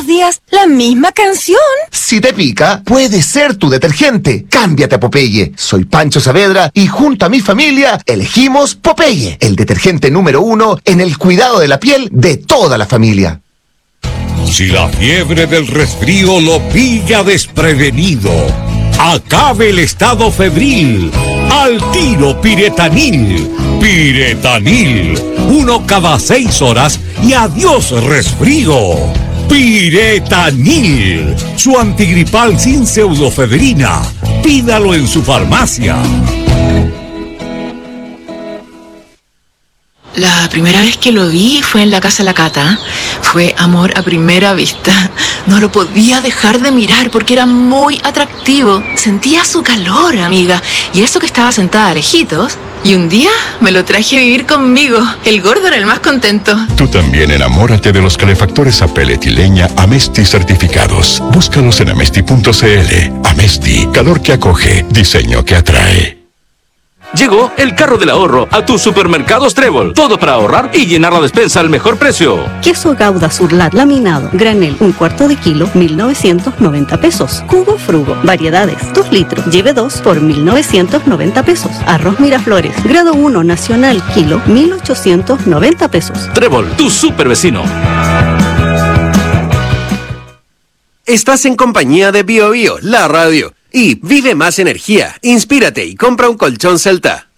los días la misma canción. Si te pica, puede ser tu detergente. Cámbiate a Popeye. Soy Pancho Saavedra y junto a mi familia elegimos Popeye, el detergente número 1 en el cuidado de la piel de toda la familia. Si la fiebre del resfrío lo pilla desprevenido, acabe el estado febril. Al tiro Piretanil. Piretanil. 1 cada 6 horas y adiós resfrío. Piretanil. Su antigripal sin pseudofedrina. Pídalo en su farmacia. La primera vez que lo vi fue en la casa de la Cata. Fue amor a primera vista. No lo podía dejar de mirar porque era muy atractivo. Sentía su calor, amiga. Y eso que estaba sentada a lejitos. Y un día me lo traje a vivir conmigo. El gordo era el más contento. Tú también enamórate de los calefactores a pellet y leña Amesti certificados. Búscalos en amesti.cl. Amesti, calor que acoge, diseño que atrae. Llegó el carro del ahorro a tus supermercados Trébol. Todo para ahorrar y llenar la despensa al mejor precio. Queso Gouda Surlat laminado, granel, 1/4 de kilo, 1,990 pesos. Jugo Frugo, variedades, 2 litros, lleve 2 por 1,990 pesos. Arroz Miraflores, grado 1 nacional, kilo, 1,890 pesos. Trébol, tu super vecino. Estás en compañía de Bio Bio, la radio. Y vive más energía, inspírate y compra un colchón Celta.